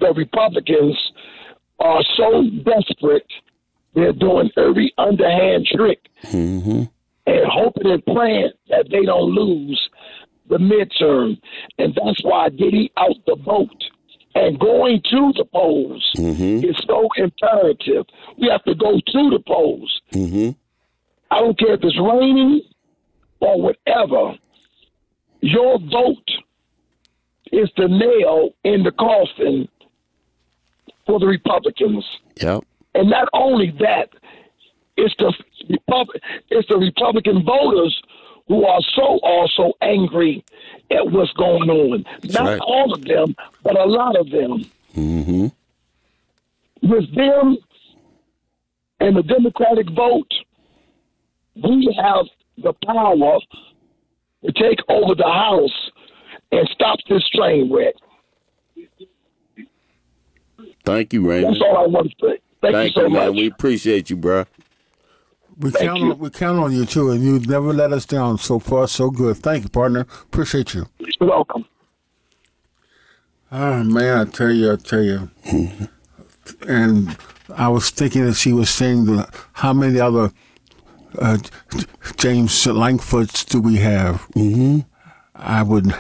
the Republicans are so desperate, they're doing every underhand trick and hoping and praying that they don't lose the midterm. And that's why getting out the vote and going to the polls is so imperative. We have to go to the polls. I don't care if it's raining or whatever. Your vote is the nail in the coffin for the Republicans. Yep. And not only that, it's the Republican voters who are so also angry at what's going on. Not all of them, but a lot of them. With them and the Democratic vote, we have the power to take over the House and stop this train wreck. Thank you, Raymond. That's all I want to say. Thank you so man. much. We appreciate you, bro. We count on you, too, and you never let us down. So far, so good. Thank you, partner. Appreciate you. You're welcome. Oh, man, I tell you. And I was thinking that she was saying how many other James Langfords do we have? I would,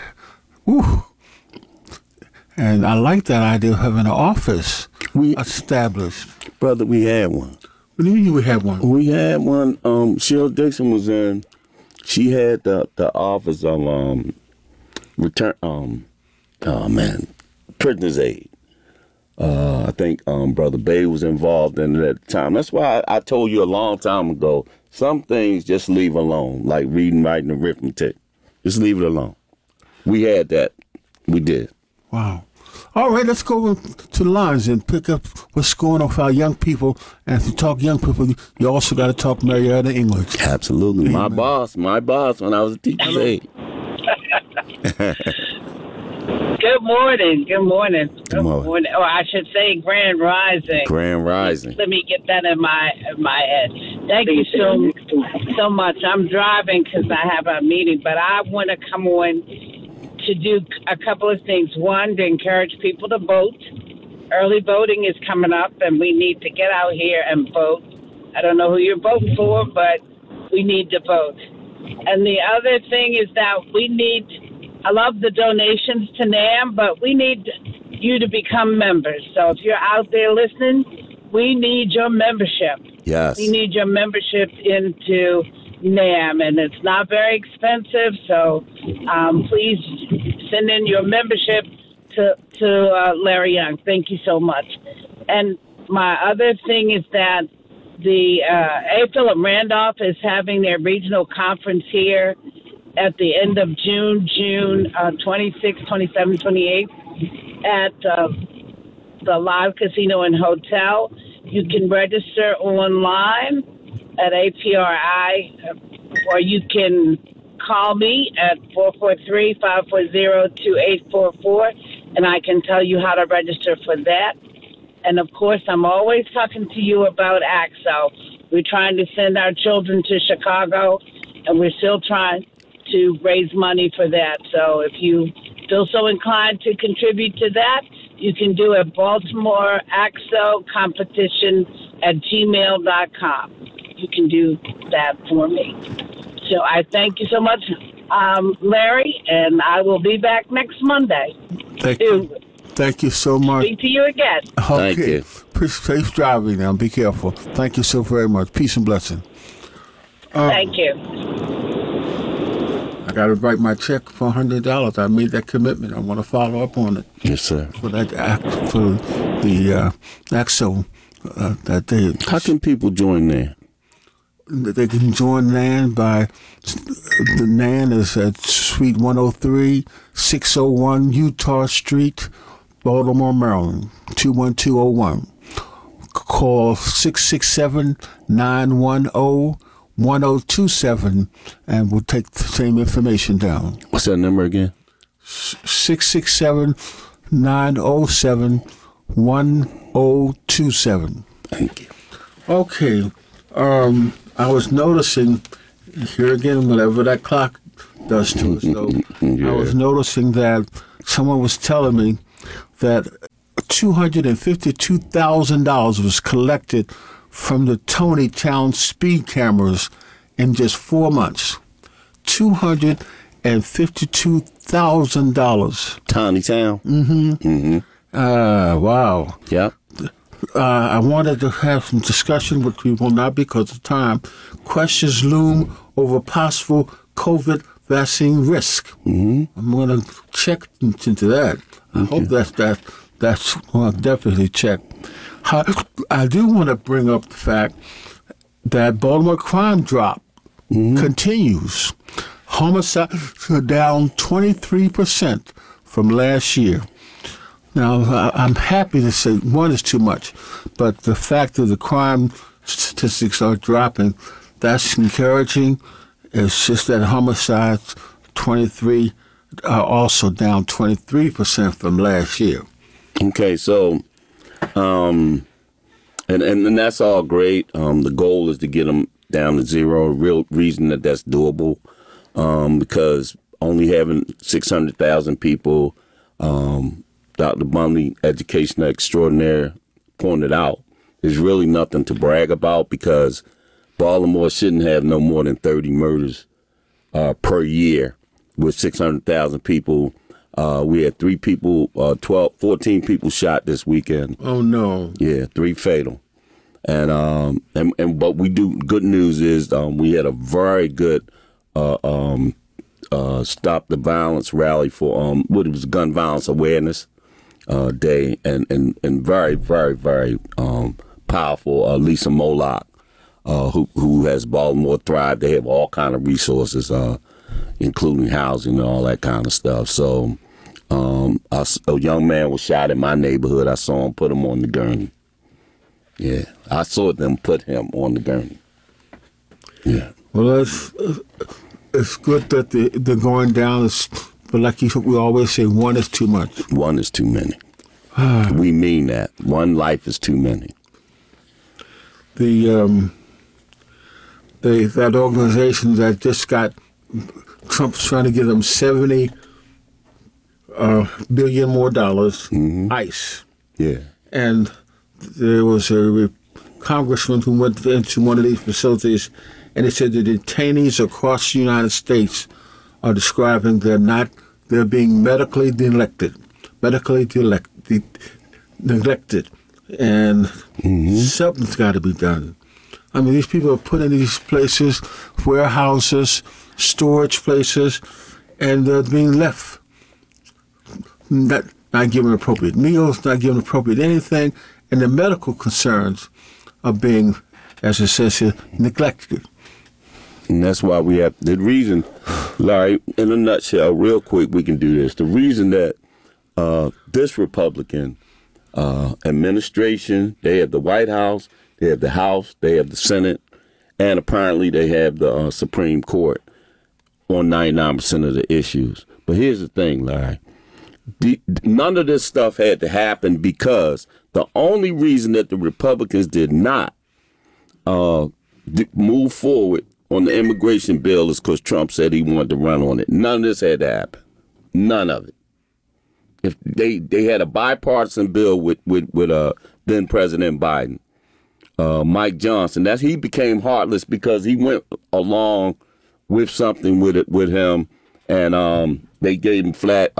and I like that idea of having an office established. Brother, we had one. What do you mean we had one? We had one. Sheila Dixon was in. She had the office of Prisoner's Aid. I think Brother Bay was involved in it at the time. That's why I told you a long time ago, some things just leave alone, like reading, writing, arithmetic. Just leave it alone. We had that. We did. Wow. All right, let's go to the lines and pick up what's going on for our young people. And if you talk young people, you also got to talk Marietta English. Absolutely. Amen. My boss when I was a teacher's aide. Good morning. Or I should say Grand Rising. Grand Rising. Let me get that in my head. Thank you so much. I'm driving because I have a meeting, but I want to come on to do a couple of things. One, to encourage people to vote. Early voting is coming up, and we need to get out here and vote. I don't know who you're voting for, but we need to vote. And the other thing is that I love the donations to NAM, but we need you to become members. So if you're out there listening, we need your membership. Yes. We need your membership into NAM, and it's not very expensive, so please send in your membership to Larry Young. Thank you so much. And my other thing is that the A. Philip Randolph is having their regional conference here at the end of June 26, 27, 28 at the Live Casino and Hotel. You can register online at APRI, or you can call me at 443-540-2844, and I can tell you how to register for that. And, of course, I'm always talking to you about ACT-SO. We're trying to send our children to Chicago, and we're still trying to raise money for that. So if you feel so inclined to contribute to that, you can do it Baltimore ACT-SO competition at gmail.com. You can do that for me. So I thank you so much, Larry, and I will be back next Monday. Thank you. Thank you so much. Speak to you again. Okay. Thank you. Safe driving now. Be careful. Thank you so very much. Peace and blessing. Thank you. I got to write my check for $100. I made that commitment. I want to follow up on it. Yes, sir. For the ACT-SO that they. How can people join there? They can join NAN by the NAN is at Suite 103, 601 Utah Street, Baltimore, Maryland, 21201. Call 667-910-1027, and we'll take the same information down. What's that number again? 667-907-1027. Thank you. Okay. I was noticing, here again, whatever that clock does to us, though, Yeah. I was noticing that someone was telling me that $252,000 was collected from the Tony Town speed cameras in just 4 months. $252,000. Tony Town. Wow. Yep. I wanted to have some discussion, which we will not because of time. Questions loom over possible COVID vaccine risk. I'm going to check into that. I hope that's well, definitely check. I do want to bring up the fact that Baltimore crime drop continues. Homicides are down 23% from last year. Now, I'm happy to say one is too much, but the fact that the crime statistics are dropping, that's encouraging. It's just that homicides 23 are also down 23% from last year. Okay, so, and that's all great. The goal is to get them down to zero. Real reason that's doable, because only having 600,000 people, Dr. Bundy, Education Extraordinaire, pointed out, is really nothing to brag about because Baltimore shouldn't have no more than 30 murders per year with 600,000 people. We had 14 people shot this weekend. Oh, no. Yeah, 3 fatal. And but we do, good news is we had a very good Stop the Violence rally for, what it was, Gun Violence Awareness Day, and very, very, very powerful Lisa Moloch, who has Baltimore Thrive. They have all kind of resources, including housing and all that kind of stuff. So a young man was shot in my neighborhood. I saw him put him on the gurney. Yeah, I saw them put him on the gurney. Yeah. Well, it's good that they're going down. But like we always say, one is too much. One is too many. We mean that. One life is too many. That organization that just got Trump's trying to give them $70 billion more dollars. ICE. Yeah. And there was a congressman who went into one of these facilities, and he said the detainees across the United States are describing they're being medically neglected, and something's got to be done. I mean, these people are put in these places, warehouses, storage places, and they're being left. Not given appropriate meals, not given appropriate anything, and the medical concerns are being, as it says here, neglected. And that's why we have the reason, Larry, in a nutshell, real quick, we can do this. The reason that this Republican administration, they have the White House, they have the House, they have the Senate, and apparently they have the Supreme Court on 99% of the issues. But here's the thing, Larry. None of this stuff had to happen because the only reason that the Republicans did not move forward on the immigration bill is because Trump said he wanted to run on it. None of this had to happen. None of it. If they had a bipartisan bill with then President Biden, Mike Johnson, that he became heartless because he went along with something with him, and they gave him flash.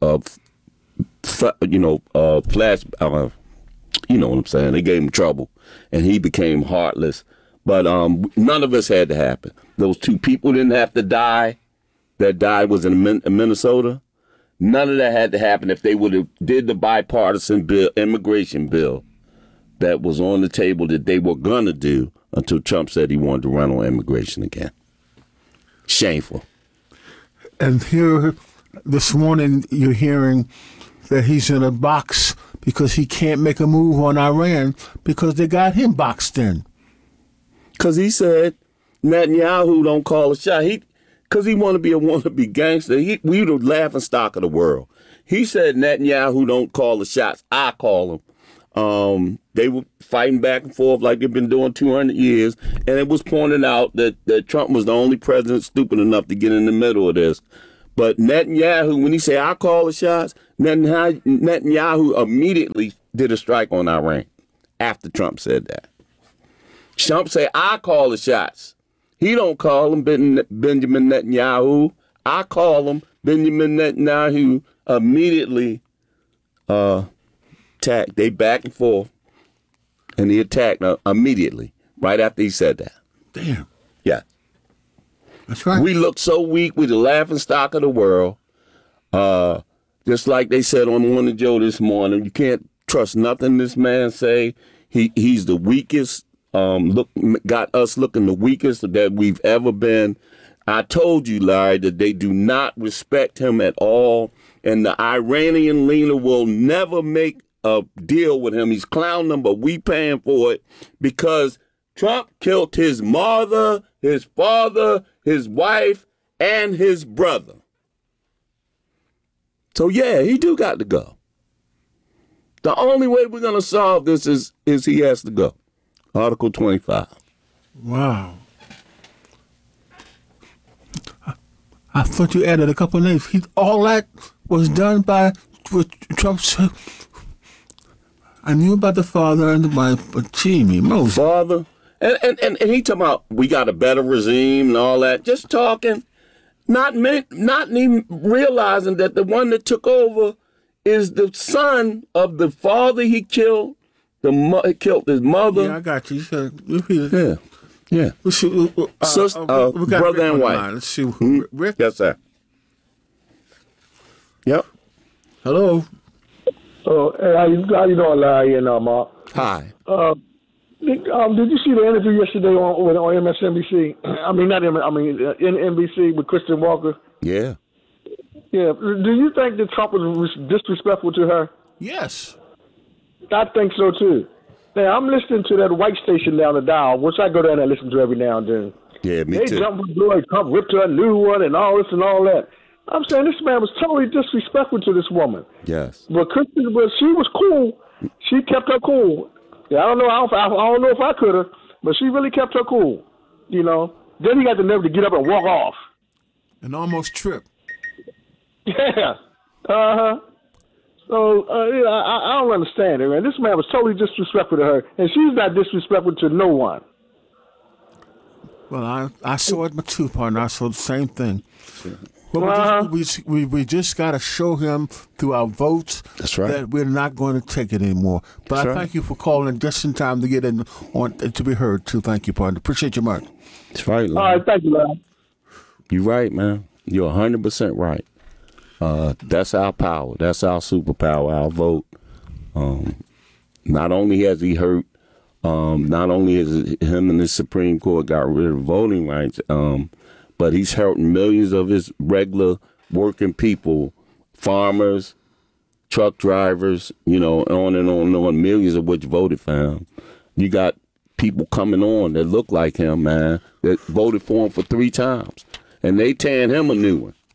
You know what I'm saying? They gave him trouble, and he became heartless. But none of us had to happen. Those 2 people didn't have to die. That died was in Minnesota. None of that had to happen if they would have did the bipartisan bill, immigration bill, that was on the table that they were gonna do until Trump said he wanted to run on immigration again. Shameful. And here, this morning, you're hearing that he's in a box because he can't make a move on Iran because they got him boxed in. Because he said Netanyahu don't call a shot. Because he want to be a wannabe gangster. We the laughing stock of the world. He said Netanyahu don't call the shots. I call them. They were fighting back and forth like they've been doing 200 years. And it was pointed out that Trump was the only president stupid enough to get in the middle of this. But Netanyahu, when he say I call the shots, Netanyahu immediately did a strike on Iran after Trump said that. Trump said, I call the shots. He don't call them Benjamin Netanyahu. I call him. Benjamin Netanyahu immediately attacked. They back and forth, and he attacked immediately, right after he said that. Damn. Yeah. That's right. We look so weak. We're the laughing stock of the world. Just like they said on Morning Joe this morning, you can't trust nothing this man say. He's the weakest. Got us looking the weakest that we've ever been. I told you, Larry, that they do not respect him at all, and the Iranian leader will never make a deal with him. He's clowning them, but we paying for it because Trump killed his mother, his father, his wife, and his brother. So yeah, he do got to go. The only way we're gonna solve this is he has to go. Article 25. Wow. I thought you added a couple of names. All that was done by Trump's. I knew about the father and the wife, but Jimmy Moses. Father, and he talking about we got a better regime and all that. Just talking, not even realizing that the one that took over is the son of the father he killed. He killed his mother. Yeah, I got you. Yeah. Yeah. Let's see, we got brother Rick and on the wife. line. Let's see. Rick? Yes, sir. Yep. Hello. Oh, hey, how you doing, Larry and Mark? Hi. Did you see the interview yesterday on MSNBC? NBC with Kristen Walker. Yeah. Yeah. Do you think that Trump was disrespectful to her? Yes. I think so too. Now I'm listening to that white station down the dial, which I go down and listen to every now and then. Yeah, me they too. Trump ripped her a new one and all this and all that. I'm saying this man was totally disrespectful to this woman. Yes. But she was cool. She kept her cool. Yeah, I don't know. I don't know if I could have, but she really kept her cool. You know. Then he got the nerve to get up and walk off. And almost trip. Yeah. So I don't understand it, man. This man was totally disrespectful to her, and she's not disrespectful to no one. Well, I saw it, my two partner. I saw the same thing. Well, we just got to show him through our votes that we're not going to take it anymore. But I thank you for calling just in time to get in on to be heard too. Thank you, partner. Appreciate you, Mark. That's right, Larry. All right, thank you, Larry. You're right, man. You're 100% right. That's our power. That's our superpower, our vote. Not only has he hurt, not only has him and the Supreme Court got rid of voting rights, but he's hurting millions of his regular working people, farmers, truck drivers, on and on and on, millions of which voted for him. You got people coming on that look like him, man, that voted for him for 3 times, and they tearing him a new one.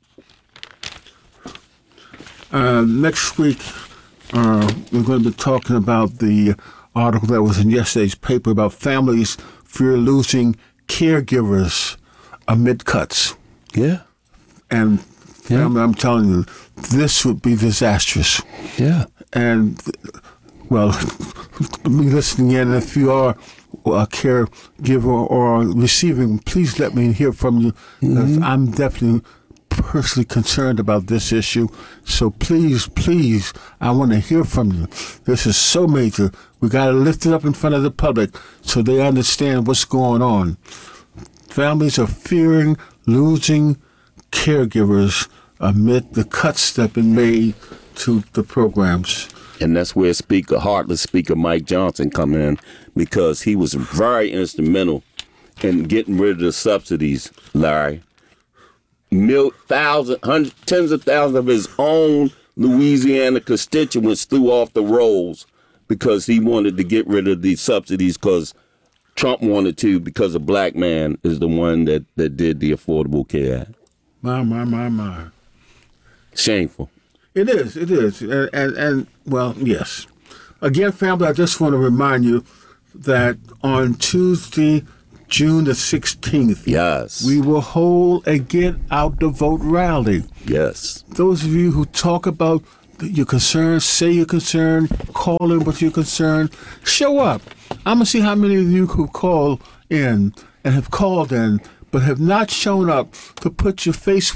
Next week, we're going to be talking about the article that was in yesterday's paper about families fear losing caregivers amid cuts. Yeah. And family, I'm telling you, this would be disastrous. Yeah. And, well, me listening in, if you are a caregiver or receiving, please let me hear from you. Mm-hmm. I'm definitely personally concerned about this issue. So please, I want to hear from you. This is so major. We got to lift it up in front of the public so they understand what's going on. Families are fearing losing caregivers amid the cuts that have been made to the programs. And that's where Heartless Speaker Mike Johnson come in, because he was very instrumental in getting rid of the subsidies, Larry. Tens of thousands of his own Louisiana constituents threw off the rolls because he wanted to get rid of these subsidies because Trump wanted to, because a black man is the one that did the Affordable Care Act. My. Shameful. It is. And well, yes. Again, family, I just want to remind you that on Tuesday, June the 16th, yes, we will hold a Get Out the Vote rally. Yes. Those of you who talk about your concern, say your concern, call in with your concern. Show up. I'm going to see how many of you who call in and have called in but have not shown up to put your face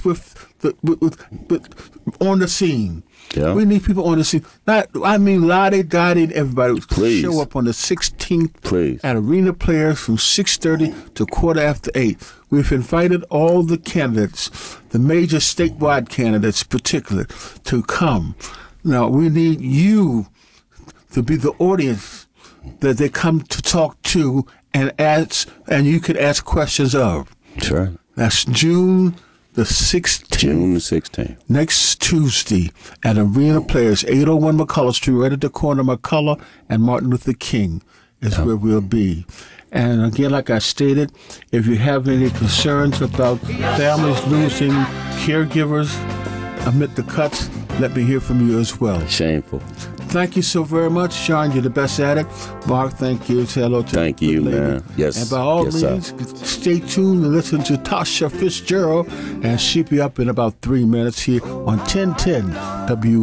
on the scene. Yeah. We need people on the scene. Lottie, Dottie, and everybody. Please. Show up on the 16th Please. at Arena Players from 6:30 to 8:15. We've invited all the candidates, the major statewide candidates particularly, to come. Now, we need you to be the audience that they come to talk to and you can ask questions of. Sure. That's June the 16th. June the 16th. Next Tuesday at Arena Players, 801 McCullough Street, right at the corner of McCullough and Martin Luther King is where we'll be. And again, like I stated, if you have any concerns about families losing caregivers amid the cuts, let me hear from you as well. Shameful. Thank you so very much, Sean. You're the best at it. Mark, thank you. Say hello to Thank the you, lady. man. Yes. And by all means, stay tuned and listen to Tasha Fitzgerald, and she'll be up in about 3 minutes here on 1010 W.